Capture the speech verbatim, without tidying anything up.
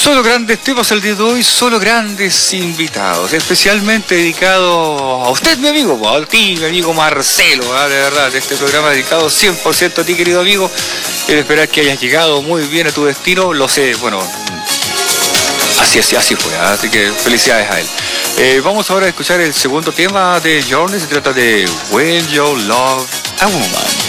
Solo grandes temas el día de hoy, solo grandes invitados, especialmente dedicado a usted, mi amigo, a ti, mi amigo Marcelo, ¿eh? De verdad, este programa dedicado cien por ciento a ti, querido amigo. Quiero esperar que hayas llegado muy bien a tu destino, lo sé, bueno, así, así, así fue, ¿eh? Así que felicidades a él. Eh, vamos ahora a escuchar el segundo tema de Journey, se trata de When You Love a Woman.